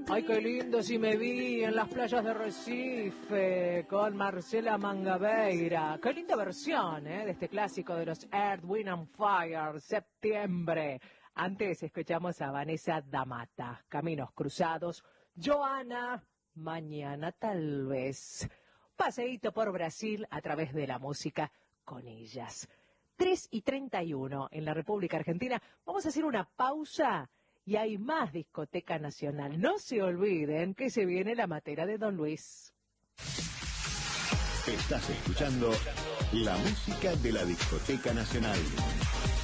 Ay, qué lindo si me vi en las playas de Recife con Marcela Mangabeira. Qué linda versión, de este clásico de los Earth, Wind and Fire, Septiembre. Antes escuchamos a Vanessa da Mata, Caminos Cruzados, Joana, Mañana tal vez. Paseíto por Brasil a través de la música con ellas. 3:31 en la República Argentina. Vamos a hacer una pausa. Y hay más Discoteca Nacional. No se olviden que se viene la matera de Don Luis. Estás escuchando la música de la Discoteca Nacional.